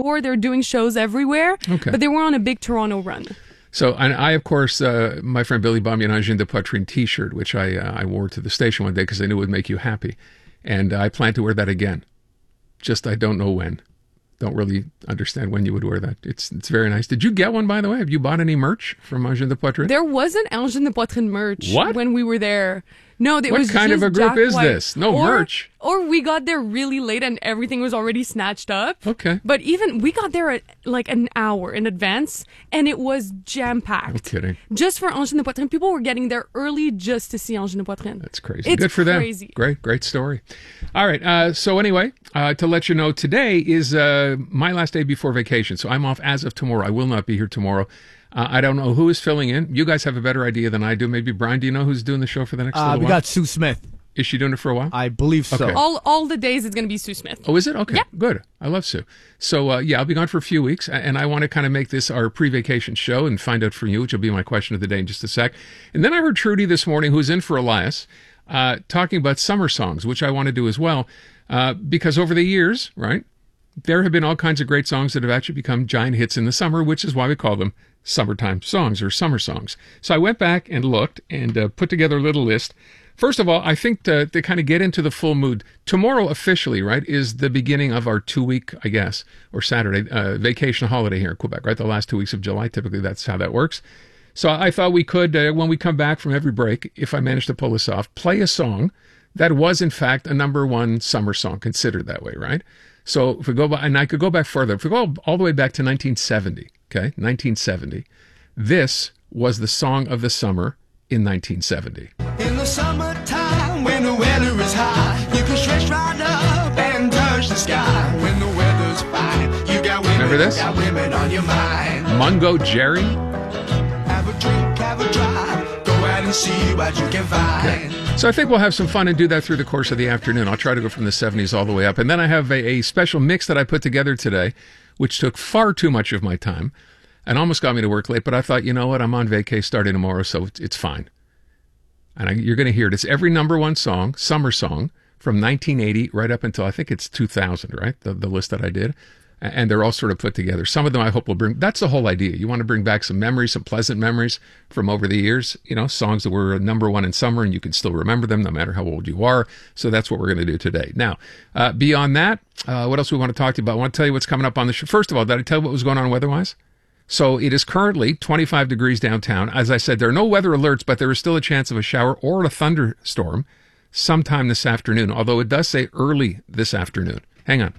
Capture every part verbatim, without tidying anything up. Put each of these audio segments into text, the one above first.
tour. They're doing shows everywhere, Okay. but they were on a big Toronto run. So, and I, of course, uh, my friend Billy bought me an Angine de Poitrine T-shirt, which I uh, I wore to the station one day because I knew it would make you happy. And I plan to wear that again. Just I don't know when. Don't really understand when you would wear that. It's it's very nice. Did you get one, by the way? Have you bought any merch from Angine de Poitrine? There wasn't Angine de Poitrine merch What? when we were there. No, it What was kind of just a group Jack is White. this? No or, merch. Or we got there really late and everything was already snatched up. Okay. But even we got there at like an hour in advance and it was jam-packed. No kidding. Just for Angine de Poitrine. People were getting there early just to see Angine de Poitrine. That's crazy. It's Good for crazy. them. Great, great story. All right. Uh, so anyway, uh, to let you know, today is uh, my last day before vacation. So I'm off as of tomorrow. I will not be here tomorrow. Uh, I don't know who is filling in. You guys have a better idea than I do. Maybe Brian, do you know who's doing the show for the next Uh, little we while? got Sue Smith. Is she doing it for a while? I believe so. Okay. All all the days it's going to be Sue Smith. Oh, is it? Okay, Yeah. good. I love Sue. So, uh, yeah, I'll be gone for a few weeks, a- and I want to kind of make this our pre-vacation show and find out from you, which will be my question of the day in just a sec. And then I heard Trudy this morning, who's in for Elias, uh, talking about summer songs, which I want to do as well, uh, because over the years, right, there have been all kinds of great songs that have actually become giant hits in the summer, which is why we call them summertime songs or summer songs. So I went back and looked and uh, put together a little list. First of all, I think to, to kind of get into the full mood, tomorrow officially, right, is the beginning of our two-week, I guess, or Saturday, uh, vacation holiday here in Quebec, right? The last two weeks of July, typically that's how that works. So I thought we could, uh, when we come back from every break, if I manage to pull this off, play a song that was, in fact, a number one summer song, considered that way, right? So if we go by, and I could go back further, if we go all the way back to nineteen seventy, okay, nineteen seventy, this was the song of the summer in nineteen seventy. In the summertime, when the weather is high, you can stretch right up and touch the sky. When the weather's fine, you got women, Remember this? You got women on your mind. Mungo Jerry. Have a drink, have a drive, go out and see what you can find. So I think we'll have some fun and do that through the course of the afternoon. I'll try to go from the seventies all the way up. And then I have a, a special mix that I put together today, which took far too much of my time and almost got me to work late. But I thought, you know what? I'm on vacay starting tomorrow, so it's, it's fine. And I, you're going to hear it. It's every number one song, summer song, from nineteen eighty right up until I think it's two thousand, right? The, the list that I did. And they're all sort of put together. Some of them I hope will bring, that's the whole idea. You want to bring back some memories, some pleasant memories from over the years, you know, songs that were number one in summer and you can still remember them no matter how old you are. So that's what we're going to do today. Now, uh, beyond that, uh, what else we want to talk to you about? I want to tell you what's coming up on the show. First of all, did I tell you what was going on weather-wise? So it is currently twenty-five degrees downtown. As I said, there are no weather alerts, but there is still a chance of a shower or a thunderstorm sometime this afternoon, although it does say early this afternoon. Hang on.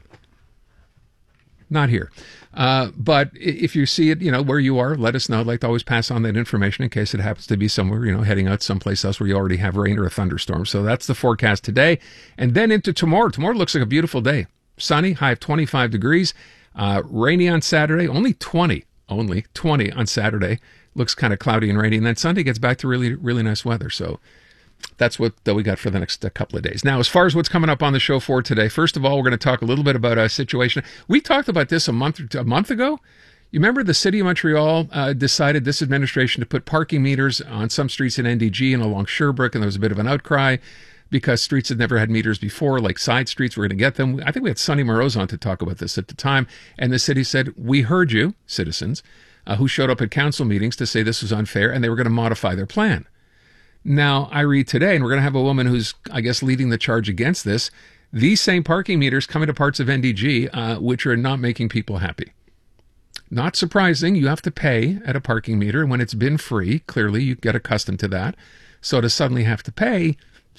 Not here. Uh, but if you see it, you know, where you are, let us know. I'd like to always pass on that information in case it happens to be somewhere, you know, heading out someplace else where you already have rain or a thunderstorm. So that's the forecast today. And then into tomorrow. Tomorrow looks like a beautiful day. Sunny, high of twenty-five degrees. Uh, rainy on Saturday, only twenty. Only twenty on Saturday. Looks kind of cloudy and rainy. And then Sunday gets back to really, really nice weather. So that's what uh, we got for the next uh, couple of days. Now, as far as what's coming up on the show for today, first of all, we're going to talk a little bit about a situation. We talked about this a month a month ago. You remember the city of Montreal uh, decided, this administration, to put parking meters on some streets in N D G and along Sherbrooke, and there was a bit of an outcry because streets had never had meters before, like side streets, we're going to get them. I think we had Sonny Morose on to talk about this at the time, and the city said, we heard you, citizens, uh, who showed up at council meetings to say this was unfair, and they were going to modify their plan. Now, I read today, and we're going to have a woman who's, I guess, leading the charge against this. These same parking meters come into parts of N D G, uh, which are not making people happy. Not surprising, you have to pay at a parking meter, and when it's been free, clearly you get accustomed to that. So to suddenly have to pay,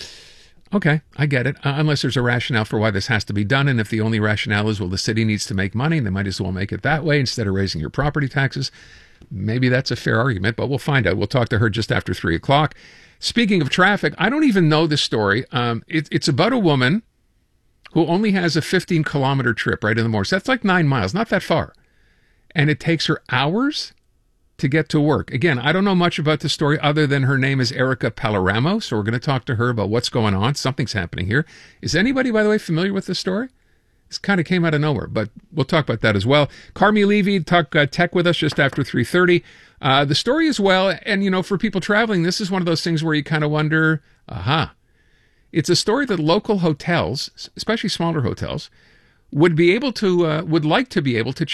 okay, I get it, uh, unless there's a rationale for why this has to be done, and if the only rationale is, well, the city needs to make money, and they might as well make it that way instead of raising your property taxes. Maybe that's a fair argument, but we'll find out. We'll talk to her just after three o'clock. Speaking of traffic, I don't even know this story. Um, it, it's about a woman who only has a fifteen kilometer trip right in the morning. So that's like nine miles, not that far. And it takes her hours to get to work. Again, I don't know much about the story other than her name is Erica Paleramo. So we're going to talk to her about what's going on. Something's happening here. Is anybody, by the way, familiar with this story? This kind of came out of nowhere, but we'll talk about that as well. Carmi Levy talk uh, tech with us just after three thirty. Uh, the story as well, and you know, for people traveling, this is one of those things where you kind of wonder, aha. It's a story that local hotels, especially smaller hotels, would be able to, uh, would like to be able to